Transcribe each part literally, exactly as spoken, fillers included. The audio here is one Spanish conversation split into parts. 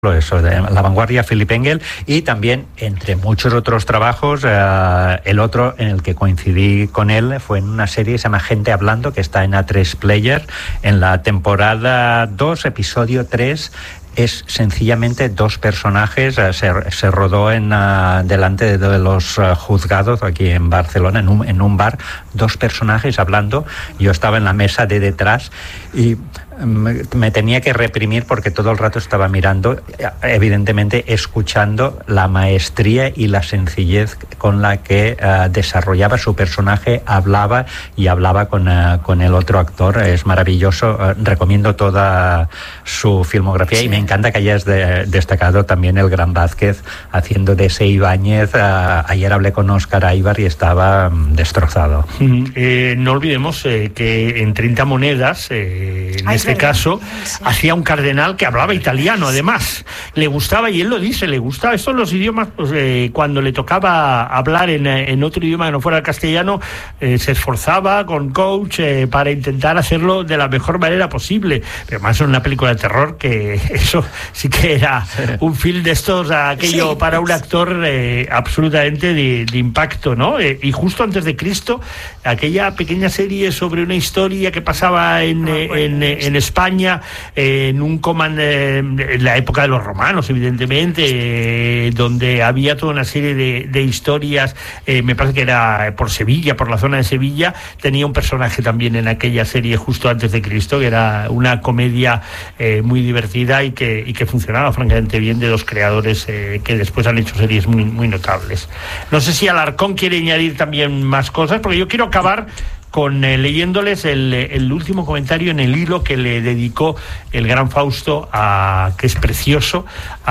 eso, de La Vanguardia, Philipp Engel, y también, entre muchos otros trabajos, eh, el otro en el que coincidí con él fue en una serie que se llama Gente Hablando, que está en A tres Player, en la temporada dos, episodio tres. Es sencillamente dos personajes, uh, se, se rodó en uh, delante de los uh, juzgados aquí en Barcelona, en un, en un bar, dos personajes hablando. Yo estaba en la mesa de detrás y me, me tenía que reprimir porque todo el rato estaba mirando, evidentemente escuchando la maestría y la sencillez con la que uh, desarrollaba su personaje, hablaba y hablaba con, uh, con el otro actor. Es maravilloso, uh, recomiendo toda su filmografía. Sí. Y me encanta que hayas de, destacado también el Gran Vázquez haciendo de ese Ibáñez. Uh, ayer hablé con Óscar Aybar y estaba um, destrozado. Mm, eh, no olvidemos eh, que en treinta monedas, eh, en Ay, este caso, sí. hacía un cardenal que hablaba italiano, además. Le gustaba, y él lo dice, le gustaba. Estos los idiomas, pues eh, cuando le tocaba hablar en, en otro idioma que no fuera el castellano, eh, se esforzaba con coach eh, para intentar hacerlo de la mejor manera posible. Pero más en una película de terror, que eso sí que era un film de estos, aquello sí. para un actor eh, absolutamente de, de impacto, ¿no? Eh, y justo antes de Cristo, aquella pequeña serie sobre una historia que pasaba en, ah, bueno, en, en España, eh, en un comand, eh, en la época de los romanos, evidentemente, eh, donde había toda una serie de, de historias, eh, me parece que era por Sevilla, por la zona de Sevilla, tenía un personaje también en aquella serie justo antes de Cristo, que era una comedia eh, muy divertida y que, y que funcionaba francamente bien, de los creadores eh, que después han hecho series muy, muy notables. No sé si Alarcón quiere añadir también más cosas, porque yo quiero acabar con eh, leyéndoles el, el último comentario en el hilo que le dedicó el gran Fausto, a, que es precioso,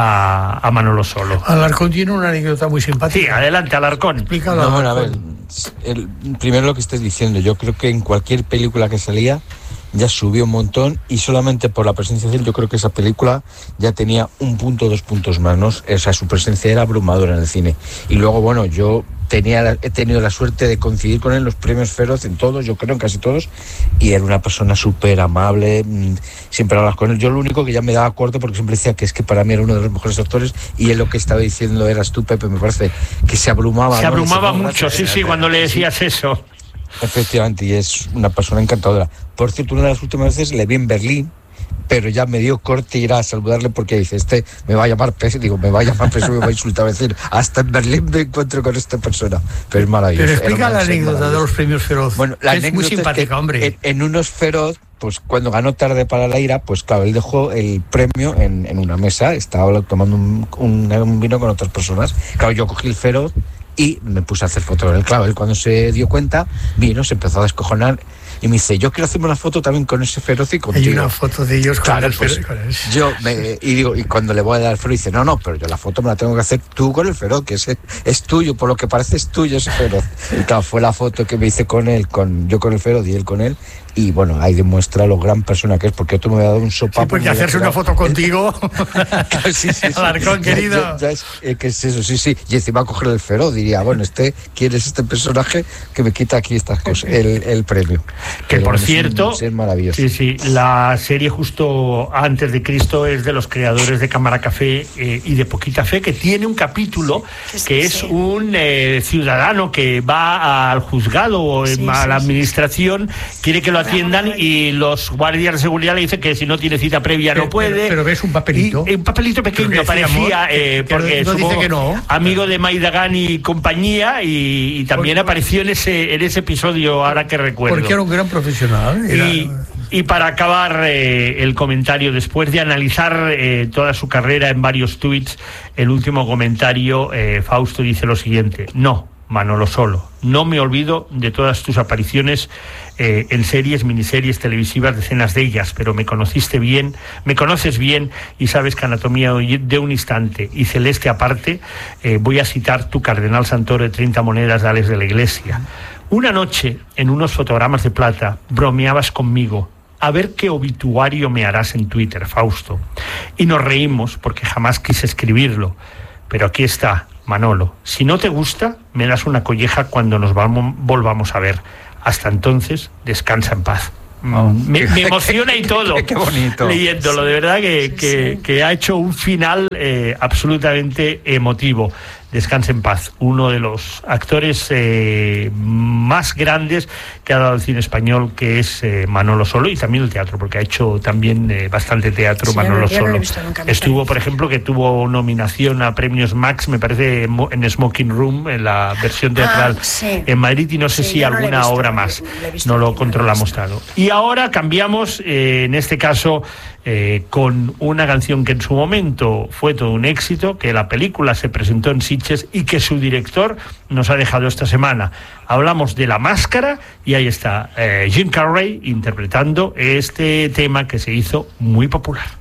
a, a Manolo Solo. Alarcón tiene una anécdota muy simpática. Sí, adelante, Alarcón. Explícalo. No, bueno, a ver, el, primero lo que estés diciendo, yo creo que en cualquier película que salía ya subió un montón, y solamente por la presencia de él yo creo que esa película ya tenía un punto, dos puntos más, ¿no? O sea, su presencia era abrumadora en el cine. Y luego, bueno, yo tenía he tenido la suerte de coincidir con él en los premios Feroz, en todos, yo creo en casi todos, y era una persona súper amable, siempre hablas con él. Yo lo único que ya me daba corte, porque siempre decía que es que para mí era uno de los mejores actores, y él lo que estaba diciendo eras tú, Pepe, me parece que se abrumaba. Se ¿no? abrumaba no, mucho, sí, sí, cuando le decías sí. eso. Efectivamente, y es una persona encantadora. Por cierto, una de las últimas veces le vi en Berlín, pero ya me dio corte ir a saludarle porque dice, este me va a llamar peso, digo, me va a llamar peso, me va a insultar, va a decir, hasta en Berlín me encuentro con esta persona. Pero es maravilloso. Pero explica la anécdota de los premios Feroz. Bueno, la es muy simpática, es que hombre. En, en unos Feroz, pues cuando ganó Tarde para la Ira, pues claro, él dejó el premio en, en una mesa, estaba tomando un, un, un vino con otras personas. Claro, yo cogí el Feroz y me puse a hacer fotos. Claro, él cuando se dio cuenta, vino, se empezó a descojonar y me dice, yo quiero hacerme una foto también con ese Feroz y contigo. Hay una foto de ellos con claro, el pues, Feroz. Yo me, y digo, y cuando le voy a dar el Feroz, dice, no, no, pero yo la foto me la tengo que hacer tú con el Feroz, que ese es tuyo, por lo que parece es tuyo ese Feroz. Y claro, fue la foto que me hice con él, con yo con el Feroz y él con él. Y bueno, ahí demuestra lo gran persona que es, porque otro me había dado un sopapo. Sí, porque hacerse una foto contigo. Claro, sí, sí, sí. Alarcón, querido. Ya, ya, ya es, eh, ¿qué es eso? Sí, sí. Y encima coger el Feroz, diría, bueno, este, ¿quién es este personaje que me quita aquí estas cosas? El, el premio. Que Pero por es cierto, un, es maravilloso. Sí, sí, la serie justo antes de Cristo es de los creadores de Cámara Café eh, y de Poquita Fe, que tiene un capítulo sí, que es sí. un eh, ciudadano que va al juzgado o sí, a la sí, administración, sí. quiere que lo atiendan y los guardias de seguridad le dicen que si no tiene cita previa pero, no puede. Pero, pero ves un papelito. Y, un papelito pequeño, parecía, eh, porque no dice que no. amigo de Maidagán y compañía, y, y también porque, apareció en ese, en ese episodio, ahora que recuerdo. Porque era un gran profesional. Era... Y, y para acabar eh, el comentario, después de analizar eh, toda su carrera en varios tuits, el último comentario, eh, Fausto dice lo siguiente: no, Manolo Solo, no me olvido de todas tus apariciones eh, en series, miniseries televisivas, decenas de ellas, pero me conociste bien, me conoces bien y sabes que Anatomía de un Instante y Celeste aparte, eh, voy a citar tu Cardenal Santoro de treinta monedas de Alex de la Iglesia. Una noche, en unos fotogramas de plata, bromeabas conmigo. A ver qué obituario me harás en Twitter, Fausto. Y nos reímos porque jamás quise escribirlo. Pero aquí está, Manolo. Si no te gusta, me das una colleja cuando nos vamos, volvamos a ver. Hasta entonces, descansa en paz. Oh, me, qué, me emociona y todo qué, qué bonito. leyéndolo, de verdad que, Sí, que, sí. que ha hecho un final eh, absolutamente emotivo. Descanse en paz, uno de los actores eh, más grandes que ha dado el cine español, que es eh, Manolo Solo, y también el teatro, porque ha hecho también eh, bastante teatro. Sí, Manolo yo no lo he Solo visto nunca, me estuvo, parece. por ejemplo, que tuvo nominación a premios Max, me parece, en Smoking Room, en la versión teatral Ah, sí. en Madrid, y no sé Sí, si yo no lo he alguna visto, obra lo he- más. lo he visto No aquí, lo no lo he controlamos visto. tanto. Y ahora cambiamos, eh, en este caso, eh, con una canción que en su momento fue todo un éxito, que la película se presentó en Sitges y que su director nos ha dejado esta semana. Hablamos de La Máscara y ahí está eh, Jim Carrey interpretando este tema que se hizo muy popular.